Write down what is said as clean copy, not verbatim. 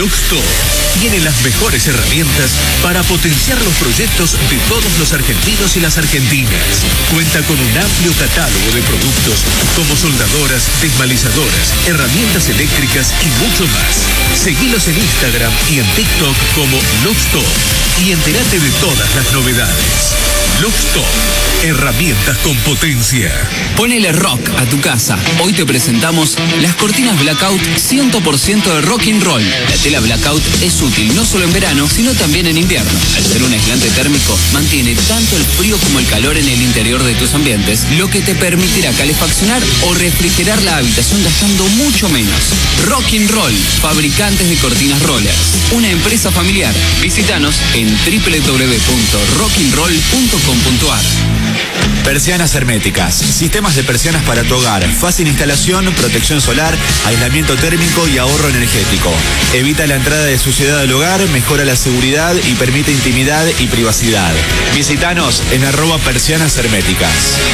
Luxtor tiene las mejores herramientas para potenciar los proyectos de todos los argentinos y las argentinas. Cuenta con un amplio catálogo de productos como soldadoras, desmalizadoras, herramientas eléctricas y mucho más. Seguilos en Instagram y en TikTok como Luxtor y entérate de todas las novedades. Luxtor, herramientas con potencia. Ponele rock a tu casa. Hoy te presentamos las cortinas Blackout 100% de rock and roll. La tela Blackout es útil no solo en verano, sino también en invierno. Al ser un aislante térmico, mantiene tanto el frío como el calor en el interior de tus ambientes, lo que te permitirá calefaccionar o refrigerar la habitación gastando mucho menos. Rock and Roll, fabricantes de cortinas rollers. Una empresa familiar. Visítanos en www.rockandroll.com.ar. Persianas herméticas, sistemas de persianas para tu hogar, fácil instalación, protección solar, aislamiento térmico y ahorro energético. Evita la entrada de suciedad al hogar, mejora la seguridad y permite intimidad y privacidad. Visítanos en @persianasherméticas.